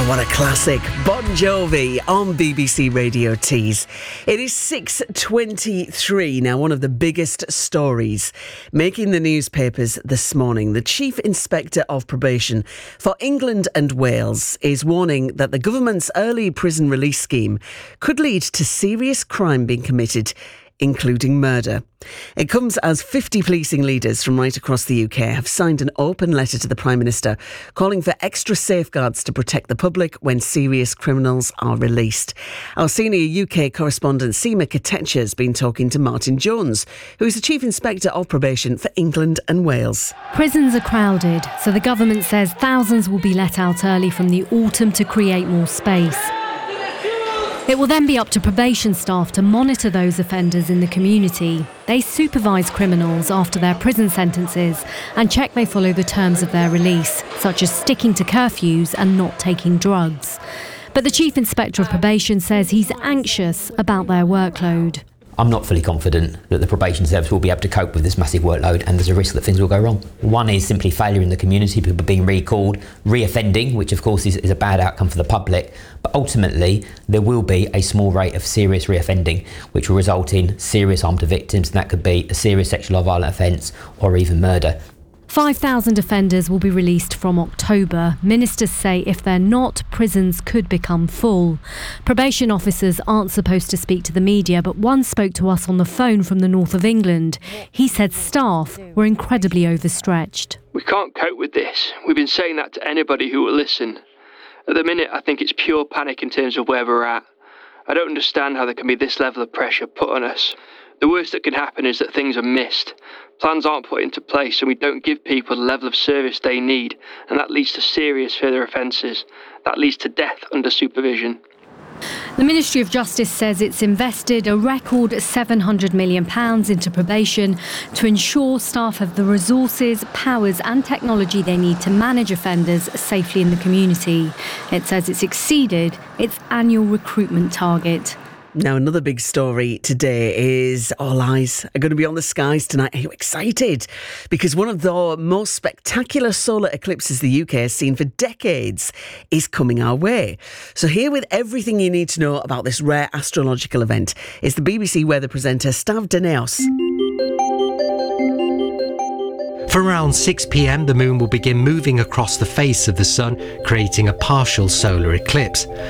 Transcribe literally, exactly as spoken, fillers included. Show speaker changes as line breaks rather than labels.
What a classic. Bon Jovi on B B C Radio Tees. It is six twenty-three now. One of the biggest stories making the newspapers this morning. The Chief Inspector of Probation for England and Wales is warning that the government's early prison release scheme could lead to serious crime being committed, including murder. It comes as fifty policing leaders from right across the U K have signed an open letter to the Prime Minister calling for extra safeguards to protect the public when serious criminals are released. Our senior U K correspondent Seema Katecha has been talking to Martin Jones, who is the Chief Inspector of Probation for England and Wales.
Prisons are crowded, so the government says thousands will be let out early from the autumn to create more space. It will then be up to probation staff to monitor those offenders in the community. They supervise criminals after their prison sentences and check they follow the terms of their release, such as sticking to curfews and not taking drugs. But the Chief Inspector of Probation says he's anxious about their workload.
I'm not fully confident that the probation service will be able to cope with this massive workload, and there's a risk that things will go wrong. One is simply failure in the community, people being recalled, re-offending, which of course is, is a bad outcome for the public, but ultimately there will be a small rate of serious re-offending, which will result in serious harm to victims, and that could be a serious sexual or violent offence or even murder.
five thousand offenders will be released from October. Ministers say if they're not, prisons could become full. Probation officers aren't supposed to speak to the media, but one spoke to us on the phone from the north of England. He said staff were incredibly overstretched.
We can't cope with this. We've been saying that to anybody who will listen. At the minute, I think it's pure panic in terms of where we're at. I don't understand how there can be this level of pressure put on us. The worst that can happen is that things are missed. Plans aren't put into place and we don't give people the level of service they need, and that leads to serious further offences. That leads to death under supervision.
The Ministry of Justice says it's invested a record seven hundred million pounds into probation to ensure staff have the resources, powers and technology they need to manage offenders safely in the community. It says it's exceeded its annual recruitment target.
Now, another big story today is all eyes are going to be on the skies tonight. Are you excited? Because one of the most spectacular solar eclipses the U K has seen for decades is coming our way. So here with everything you need to know about this rare astrological event is the B B C weather presenter Stav Daneos.
For around six p.m, the moon will begin moving across the face of the sun, creating a partial solar eclipse.